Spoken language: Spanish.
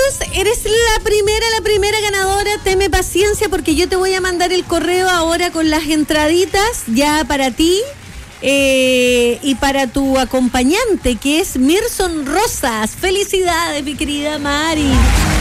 eres la primera ganadora. Teme paciencia porque yo te voy a mandar el correo ahora con las entraditas ya para ti y para tu acompañante, que es Mirson Rosas. Felicidades, mi querida Mari.